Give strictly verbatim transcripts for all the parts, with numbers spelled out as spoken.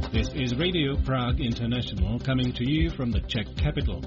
This is Radio Prague International coming to you from the Czech capital.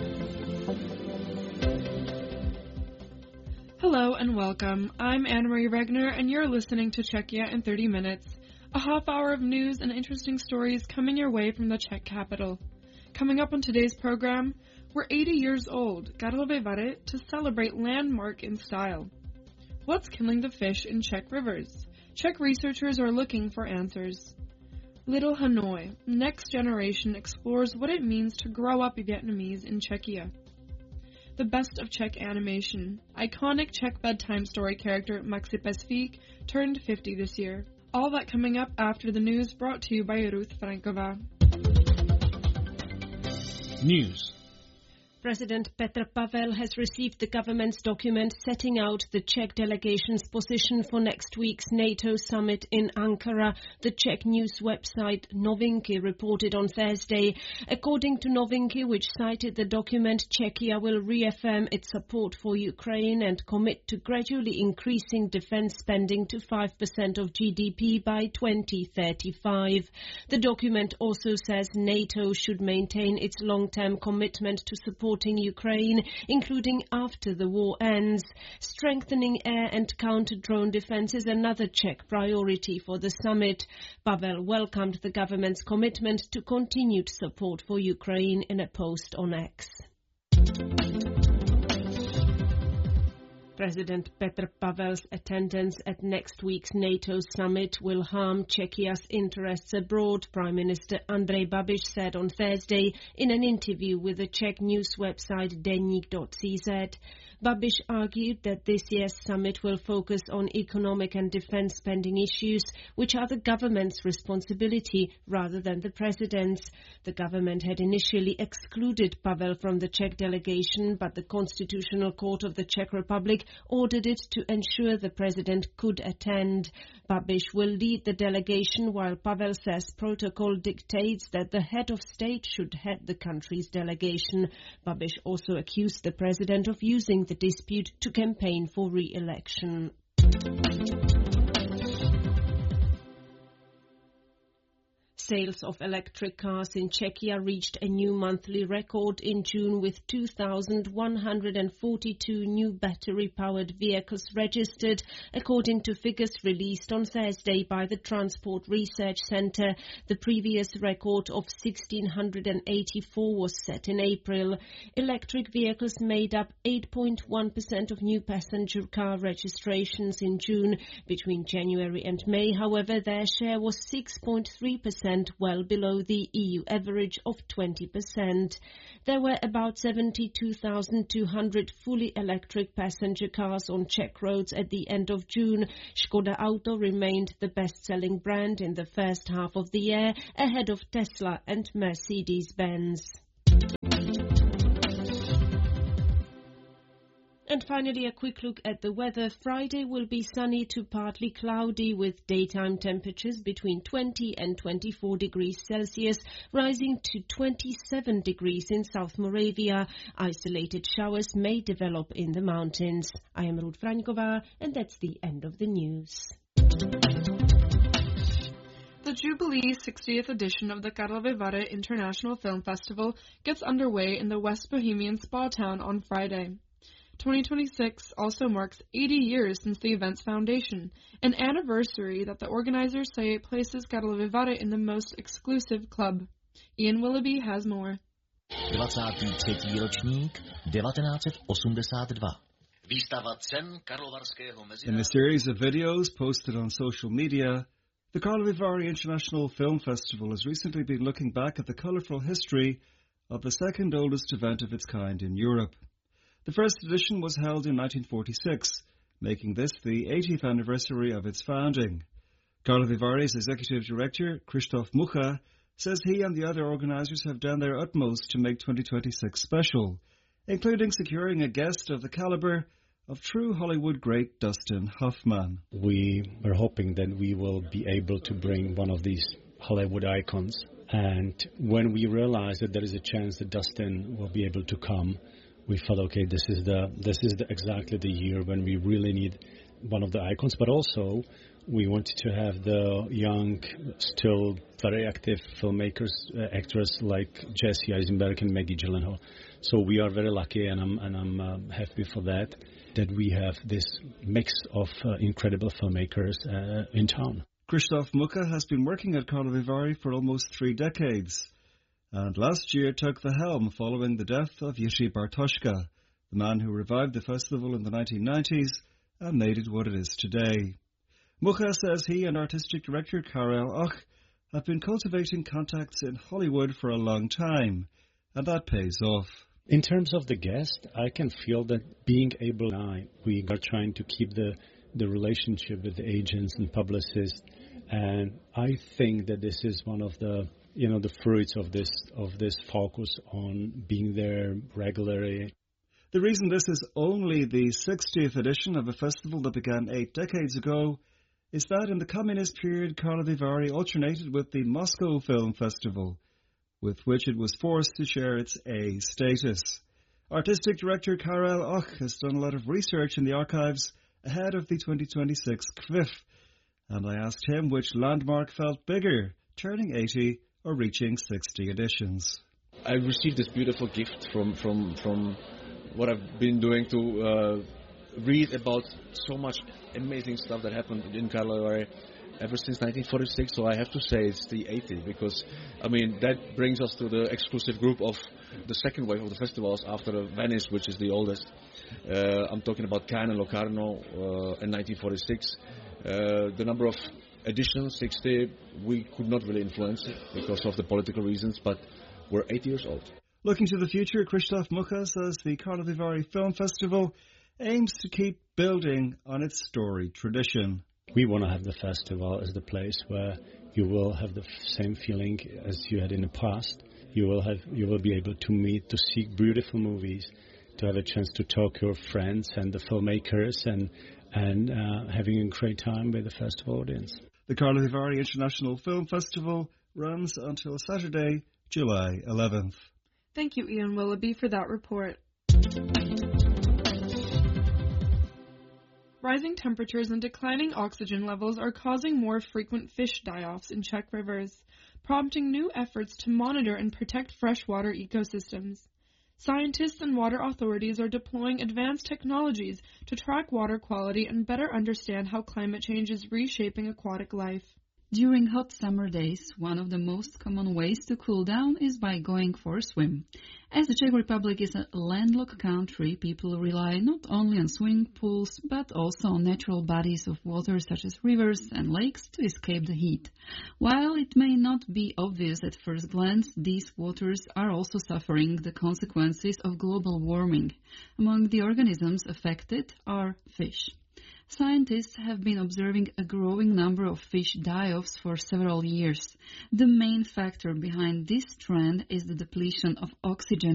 Hello and welcome. I'm Anne-Marie Regner and you're listening to Czechia in thirty minutes, a half hour of news and interesting stories coming your way from the Czech capital. Coming up on today's program, we're eighty years old, Karlovy Vary, to celebrate landmark in style. What's killing the fish in Czech rivers? Czech researchers are looking for answers. Little Hanoi, Next Generation explores what it means to grow up Vietnamese in Czechia. The best of Czech animation. Iconic Czech bedtime story character Maxi Pesvík turned fifty this year. All that coming up after the news, brought to you by Ruth Frankova. News. President Petr Pavel has received the government's document setting out the Czech delegation's position for next week's NATO summit in Ankara, the Czech news website Novinky reported on Thursday. According to Novinky, which cited the document, Czechia will reaffirm its support for Ukraine and commit to gradually increasing defense spending to five percent of G D P by twenty thirty-five. The document also says NATO should maintain its long-term commitment to support Ukraine, including after the war ends. Strengthening air and counter-drone defense is another Czech priority for the summit. Pavel welcomed the government's commitment to continued support for Ukraine in a post on X. President Petr Pavel's attendance at next week's NATO summit will harm Czechia's interests abroad, Prime Minister Andrej Babiš said on Thursday in an interview with the Czech news website Deník dot c z. Babiš argued that this year's summit will focus on economic and defense spending issues, which are the government's responsibility rather than the president's. The government had initially excluded Pavel from the Czech delegation, but the Constitutional Court of the Czech Republic ordered it to ensure the president could attend. Babiš will lead the delegation, while Pavel says protocol dictates that the head of state should head the country's delegation. Babiš also accused the president of using the dispute to campaign for re-election. Sales of electric cars in Czechia reached a new monthly record in June with two thousand one hundred forty-two new battery-powered vehicles registered, according to figures released on Thursday by the Transport Research Centre. The previous record of one thousand six hundred eighty-four was set in April. Electric vehicles made up eight point one percent of new passenger car registrations in June. Between January and May, however, their share was six point three percent, well below the E U average of twenty percent. There were about seventy-two thousand two hundred fully electric passenger cars on Czech roads at the end of June. Škoda Auto remained the best-selling brand in the first half of the year, ahead of Tesla and Mercedes-Benz. And finally, a quick look at the weather. Friday will be sunny to partly cloudy with daytime temperatures between twenty and twenty-four degrees Celsius, rising to twenty-seven degrees in South Moravia. Isolated showers may develop in the mountains. I am Ruth Frankova, and that's the end of the news. The Jubilee sixtieth edition of the Karlovy Vary International Film Festival gets underway in the West Bohemian spa town on Friday. twenty twenty-six also marks eighty years since the event's foundation, an anniversary that the organizers say places Karlovy Vary in the most exclusive club. Ian Willoughby has more. dvacátý třetí ročník devatenáct set osmdesát dva. Výstava cen Karlovarského mezinárodního. In a series of videos posted on social media, the Karlovy Vary International Film Festival has recently been looking back at the colourful history of the second oldest event of its kind in Europe. The first edition was held in nineteen forty-six, making this the eightieth anniversary of its founding. Karlovy Vary's executive director, Krzysztof Mucha, says he and the other organisers have done their utmost to make twenty twenty-six special, including securing a guest of the calibre of true Hollywood great Dustin Hoffman. We are hoping that we will be able to bring one of these Hollywood icons, and when we realized that there is a chance that Dustin will be able to come, we felt, okay, this is the this is the, exactly the year when we really need one of the icons, but also We wanted to have the young, still very active filmmakers, uh, actors like Jesse Eisenberg and Maggie Gyllenhaal. So we are very lucky, and I'm and I'm uh, happy for that, that we have this mix of uh, incredible filmmakers uh, in town. Krzysztof Mucha has been working at Karlovy Vary for almost three decades, and last year took the helm following the death of Jiří Bartoška, the man who revived the festival in the nineteen nineties and made it what it is today. Mucha says he and artistic director Karel Och have been cultivating contacts in Hollywood for a long time, and that pays off. In terms of the guest, I can feel that being able now, we are trying to keep the, the relationship with the agents and publicists, and I think that this is one of the you know the fruits of this of this focus on being there regularly. The reason this is only the sixtieth edition of a festival that began eight decades ago is that in the communist period, Karlovy Vary alternated with the Moscow Film Festival, with which it was forced to share its A status. Artistic director Karel Och has done a lot of research in the archives ahead of the twenty twenty-six K V I F, and I asked him which landmark felt bigger, turning eighty or reaching sixty editions. I received this beautiful gift from, from, from what I've been doing to uh, read about so much amazing stuff that happened in Karlovy Vary ever since nineteen forty-six, so I have to say it's the eighty, because, I mean, that brings us to the exclusive group of the second wave of the festivals after Venice, which is the oldest. Uh, I'm talking about Cannes and Locarno uh, in nineteen forty-six. Uh, the number of editions, sixty, we could not really influence it because of the political reasons, but we're eighty years old. Looking to the future, Krzysztof Mucha says the Karlovy Vary Film Festival aims to keep building on its storied tradition. We want to have the festival as the place where you will have the same feeling as you had in the past. You will have, you will be able to meet, to see beautiful movies, to have a chance to talk to your friends and the filmmakers, and and uh, having a great time with the festival audience. The Karlovy Vary International Film Festival runs until Saturday, July eleventh. Thank you, Ian Willoughby, for that report. Rising temperatures and declining oxygen levels are causing more frequent fish die-offs in Czech rivers, prompting new efforts to monitor and protect freshwater ecosystems. Scientists and water authorities are deploying advanced technologies to track water quality and better understand how climate change is reshaping aquatic life. During hot summer days, one of the most common ways to cool down is by going for a swim. As the Czech Republic is a landlocked country, people rely not only on swimming pools, but also on natural bodies of water such as rivers and lakes to escape the heat. While it may not be obvious at first glance, these waters are also suffering the consequences of global warming. Among the organisms affected are fish. Scientists have been observing a growing number of fish die-offs for several years. The main factor behind this trend is the depletion of oxygen